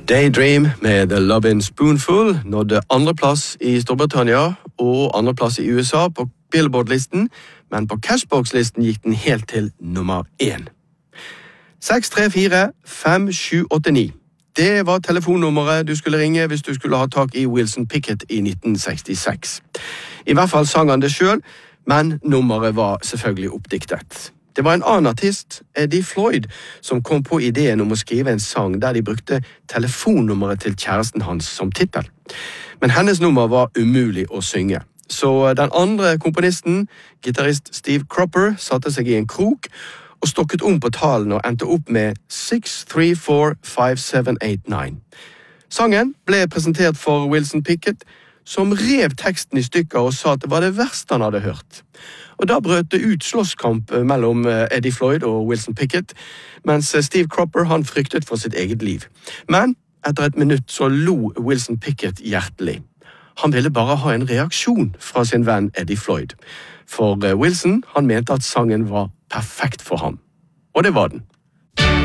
Daydream med The Lovin' Spoonful nådde andreplass i Storbritannia og andreplass i USA på Billboard-listen, men på Cashbox-listen gikk den helt til nummer 1. 634-5789. Det var telefonnummeret du skulle ringe hvis du skulle ha tak i Wilson Pickett i 1966. I hvert fall sang han det selv, men nummeret var selvfølgelig oppdiktet. Det var en annen artist, Eddie Floyd, som kom på ideen om å skrive en sang der de brukte telefonnummeret til kjæresten hans som titel. Men hennes nummer var umulig å synge. Så den andre komponisten, gitarist Steve Cropper, satte seg i en krok og stokket om på talen og endte opp med 6345789. Sangen ble presentert for Wilson Pickett, som rev teksten i stykker og sa at det var det verste han hadde hørt. Og da brøt det ut slåsskamp mellom Eddie Floyd og Wilson Pickett, mens Steve Cropper han fryktet for sitt eget liv. Men etter et minutt så lo Wilson Pickett hjertelig. Han ville bare ha en reaksjon fra sin venn Eddie Floyd. For Wilson han mente at sangen var perfekt for ham. Og det var den.